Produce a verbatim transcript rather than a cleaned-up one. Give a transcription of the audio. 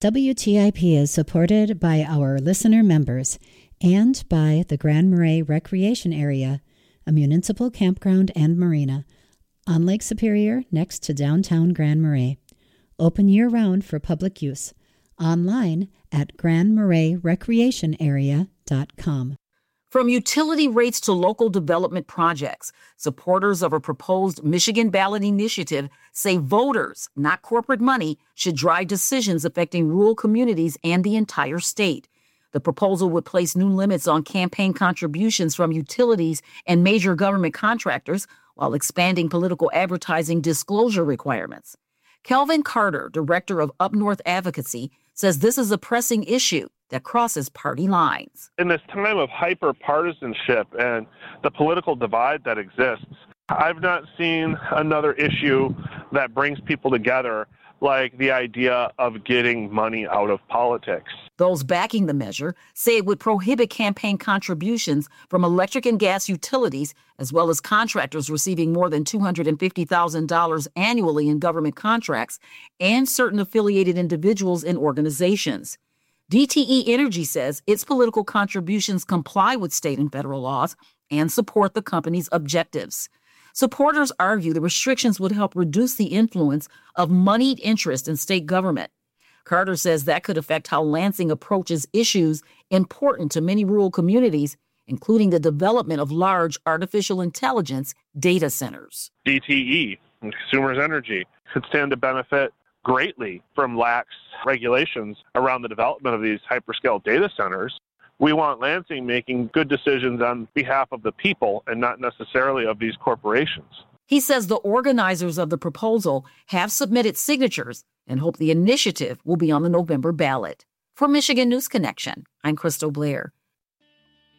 W T I P is supported by our listener members and by the Grand Marais Recreation Area, a municipal campground and marina on Lake Superior next to downtown Grand Marais. Open year-round for public use. Online at grand marais recreation area dot com. From utility rates to local development projects, supporters of a proposed Michigan ballot initiative say voters, not corporate money, should drive decisions affecting rural communities and the entire state. The proposal would place new limits on campaign contributions from utilities and major government contractors while expanding political advertising disclosure requirements. Kelvin Carter, director of Up North Advocacy, says this is a pressing issue that crosses party lines. In this time of hyper-partisanship and the political divide that exists, I've not seen another issue that brings people together like the idea of getting money out of politics. Those backing the measure say it would prohibit campaign contributions from electric and gas utilities, as well as contractors receiving more than two hundred fifty thousand dollars annually in government contracts, and certain affiliated individuals and organizations. D T E Energy says its political contributions comply with state and federal laws and support the company's objectives. Supporters argue the restrictions would help reduce the influence of moneyed interest in state government. Carter says that could affect how Lansing approaches issues important to many rural communities, including the development of large artificial intelligence data centers. D T E and Consumers Energy could stand to benefit greatly from lax regulations around the development of these hyperscale data centers. We want Lansing making good decisions on behalf of the people and not necessarily of these corporations. He says the organizers of the proposal have submitted signatures and hope the initiative will be on the November ballot. For Michigan News Connection, I'm Crystal Blair.